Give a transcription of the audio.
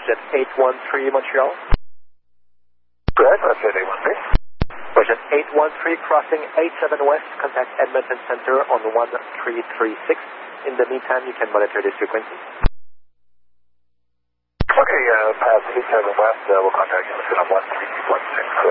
WestJet 813 Montreal. Correct, WestJet 813. WestJet 813 crossing 87 West, contact Edmonton Center on 1336. In the meantime, you can monitor this frequency. Okay, past 87 West, we'll contact you on 1316.